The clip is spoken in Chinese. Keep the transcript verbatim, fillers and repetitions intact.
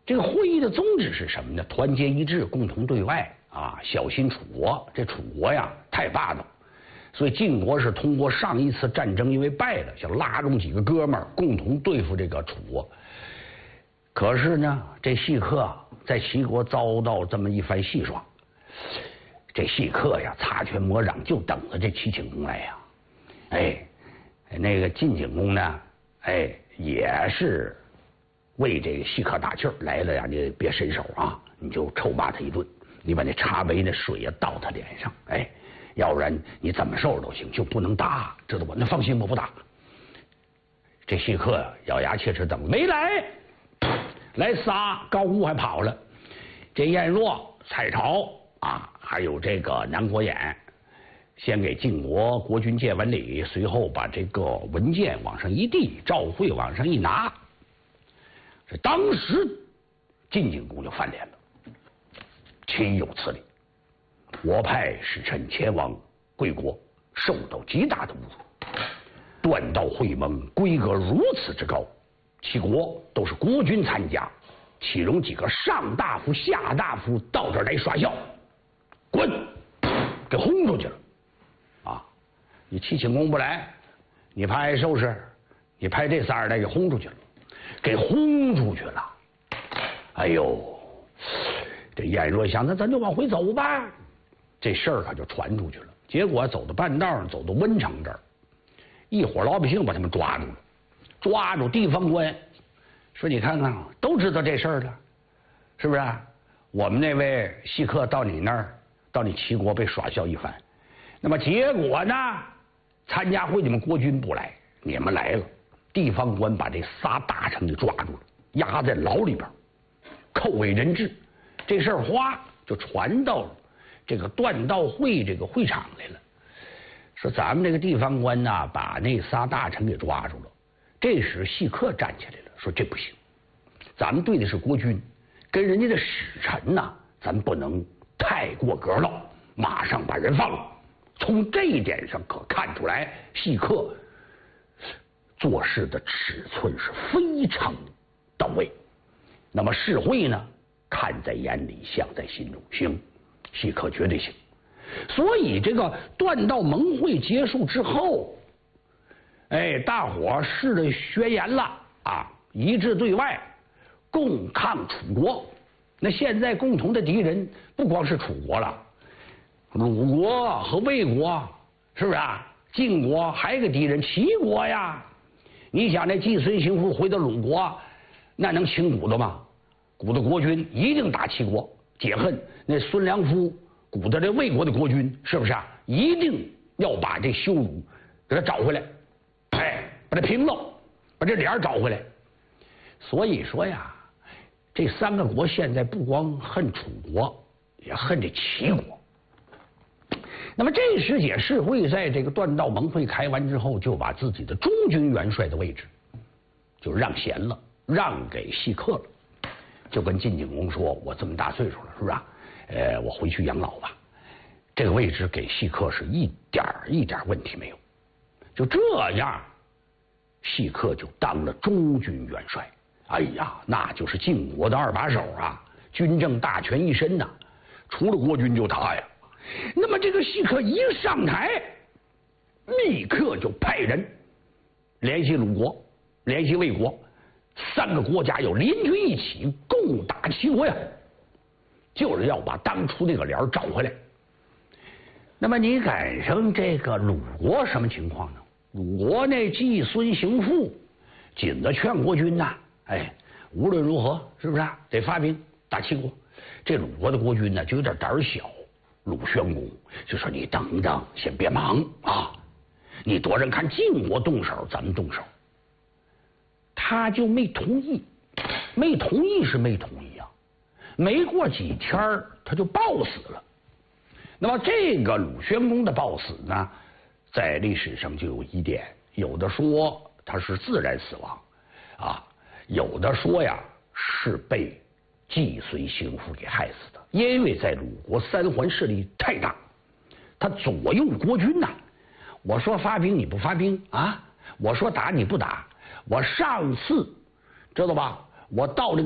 这个会议的宗旨是什么呢？团结一致，共同对外啊，小心楚国。这楚国呀太霸道，所以晋国是通过上一次战争因为败了，想拉拢几个哥们儿共同对付这个楚国。可是呢，这细客在齐国遭到这么一番戏耍，这细客呀擦拳磨掌，就等着这齐景公来呀。哎，那个晋景公呢，哎，也是为这个细客打气儿，来了呀，你别伸手啊，你就臭骂他一顿，你把那茶杯那水呀倒他脸上，哎，要不然你怎么受都行，就不能打，知道吧？那放心，我不打。这细客咬牙切齿等没来，来仨，高固还跑了。这晏若、蔡朝啊，还有这个南国衍，先给晋国国君见完礼，随后把这个文件往上一递，赵会往上一拿。这当时晋景公就翻脸了，岂有此理！我派使臣前往贵国，受到极大的侮辱。断道会盟规格如此之高，齐国都是国君参加，岂容几个上大夫、下大夫到这儿来耍笑？滚！给轰出去了！啊，你齐景公不来，你派爱收拾，你派这仨人来给轰出去了，给轰出去了。哎呦，这晏若想，那咱就往回走吧。这事儿可就传出去了。结果走到半道上，走到温城这儿，一伙老百姓把他们抓住了，抓住地方官，说你看看，都知道这事儿了，是不是啊？我们那位细客到你那儿，到你齐国被耍笑一番，那么结果呢？参加会你们国君不来，你们来了，地方官把这仨大臣给抓住了，押在牢里边，扣为人质。这事儿哗就传到了这个断道会这个会场来了。说咱们这个地方官呐，把那仨大臣给抓住了。这时细客站起来了，说这不行，咱们对的是国君，跟人家的使臣呐，咱不能太过格了，马上把人放了。从这一点上可看出来，细客做事的尺寸是非常到位。那么世会呢，看在眼里，想在心中，行，细客绝对行。所以这个断道盟会结束之后，哎，大伙誓了宣言了啊，一致对外，共抗楚国。那现在共同的敌人不光是楚国了，鲁国和魏国，是不是啊？晋国还有个敌人齐国呀。你想那季孙行父回到鲁国，那能轻古的吗？古的国君一定打齐国解恨。那孙良夫古的这魏国的国君，是不是啊？一定要把这羞辱给他找回来，哎，把他平了，把这脸找回来。所以说呀，这三个国现在不光恨楚国，也恨这齐国。那么这时节世会在这个断道盟会开完之后，就把自己的中军元帅的位置就让贤了，让给细客了。就跟晋景公说，我这么大岁数了，是不是啊？呃，我回去养老吧。这个位置给细客是一点一点问题没有。就这样，细客就当了中军元帅。哎呀，那就是晋国的二把手啊，军政大权一身呐、啊，除了国君就他呀。那么这个细客一上台，立刻就派人联系鲁国，联系魏国，三个国家要联军一起共打齐国呀，就是要把当初那个脸找回来。那么你赶上这个鲁国什么情况呢？鲁国那季孙行父紧着劝国君呐、啊，哎，无论如何是不是啊，得发兵打齐国。这鲁国的国君呢就有点胆小，鲁宣公就说：“你等等，先别忙啊，你多人看晋国动手，咱们动手。”他就没同意，没同意是没同意啊。没过几天他就暴死了。那么这个鲁宣公的暴死呢，在历史上就有疑点，有的说他是自然死亡啊，有的说呀是被季孙行父给害死的。因为在鲁国三环势力太大，他左右国君呐、啊。我说发兵你不发兵啊，我说打你不打。我上次知道吧，我到了